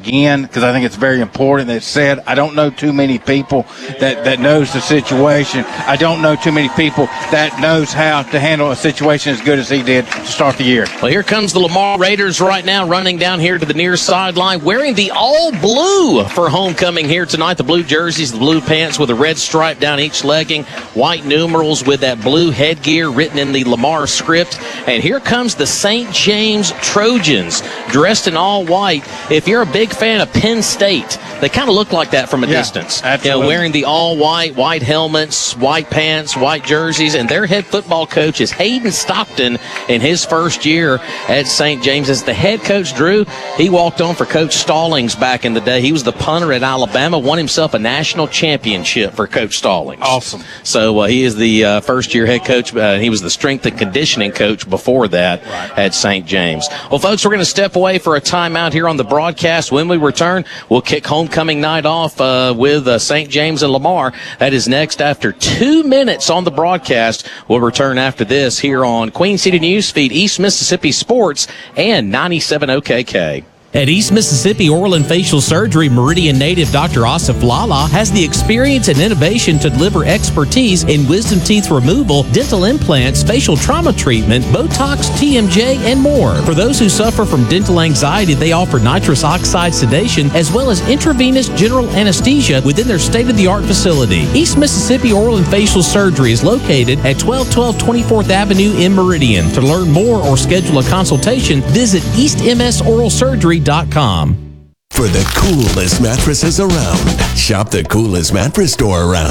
again because I think it's very important. That said, I don't know too many people that knows the situation. I don't know too many people that knows how to handle a situation as good as he did to start the year. Well, here comes the Lamar Raiders right now, running down here to the near sideline, wearing the all blue for homecoming here tonight. The blue jerseys, the blue pants with a red stripe down each legging, white numerals with that blue headgear written in the Lamar script. And here comes the St. James Trojans, dressed in all white. If you're a big fan of Penn State, they kind of look like that from a distance. Absolutely. Wearing the all white helmets, white pants, white jerseys, and their head football coach is Hayden Stockton in his first year at St. James. As the head coach, Drew, he walked on for Coach Stallings back in the day. He was the punter at Alabama, won himself a national championship for Coach Stallings. Awesome. So he is the first-year head coach. He was the strength and conditioning coach before that at St. James. Well, folks, we're going to step away for a timeout here on the broadcast. When we return, we'll kick homecoming night off with St. James and Lamar. That is next after 2 minutes on the broadcast. We'll return after this here on Queen City Newsfeed, East Mississippi Sports, and 97 OKK. At East Mississippi Oral and Facial Surgery, Meridian native Dr. Asif Lala has the experience and innovation to deliver expertise in wisdom teeth removal, dental implants, facial trauma treatment, Botox, TMJ, and more. For those who suffer from dental anxiety, they offer nitrous oxide sedation as well as intravenous general anesthesia within their state-of-the-art facility. East Mississippi Oral and Facial Surgery is located at 1212 24th Avenue in Meridian. To learn more or schedule a consultation, visit eastmsoralsurgery.com. For the coolest mattresses around, shop the coolest mattress store around.